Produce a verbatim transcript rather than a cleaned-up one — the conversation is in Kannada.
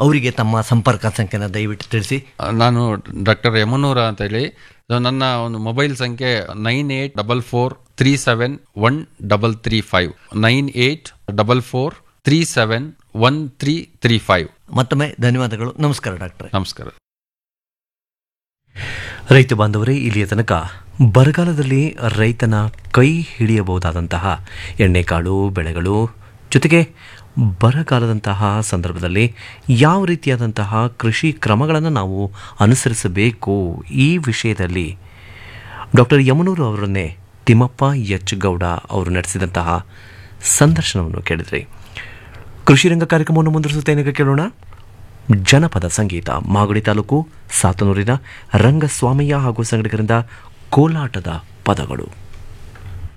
ಅವರಿಗೆ ತಮ್ಮ ಸಂಪರ್ಕ ಸಂಖ್ಯೆನ ದಯವಿಟ್ಟು ತಿಳಿಸಿ. ನಾನು ಡಾಕ್ಟರ್ ಯಮನೂರ ಅಂತೇಳಿ, ನನ್ನ ಒಂದು ಮೊಬೈಲ್ ಸಂಖ್ಯೆ nine eight double four three seven one double three five nine eight double four three seven one three three five. ಮತ್ತೊಮ್ಮೆ ಧನ್ಯವಾದಗಳು. ನಮಸ್ಕಾರ ಡಾಕ್ಟರ್. ನಮಸ್ಕಾರ. ರೈತ ಬಾಂಧವರೇ, ಇಲ್ಲಿಯ ತನಕ ಬರಗಾಲದಲ್ಲಿ ರೈತನ ಕೈ ಹಿಡಿಯಬಹುದಾದಂತಹ ಎಣ್ಣೆಕಾಳು ಬೆಳೆಗಳು ಜೊತೆಗೆ ಬರಗಾಲದಂತಹ ಸಂದರ್ಭದಲ್ಲಿ ಯಾವ ರೀತಿಯಾದಂತಹ ಕೃಷಿ ಕ್ರಮಗಳನ್ನು ನಾವು ಅನುಸರಿಸಬೇಕು ಈ ವಿಷಯದಲ್ಲಿ ಡಾಕ್ಟರ್ ಯಮನೂರು ಅವರನ್ನೇ ತಿಮ್ಮಪ್ಪ ಎಚ್ ಗೌಡ ಅವರು ನಡೆಸಿದಂತಹ ಸಂದರ್ಶನವನ್ನು ಕೇಳಿದ್ರಿ. ಕೃಷಿ ರಂಗ ಕಾರ್ಯಕ್ರಮವನ್ನು ಮುಂದುವರಿಸುತ್ತೇನೆ. ಕೇಳೋಣ ಜನಪದ ಸಂಗೀತ. ಮಾಗಡಿ ತಾಲೂಕು ಸಾತನೂರಿನ ರಂಗಸ್ವಾಮಯ್ಯ ಹಾಗೂ ಸಂಗಡಿಗರಿಂದ ಕೋಲಾಟದ ಪದಗಳು.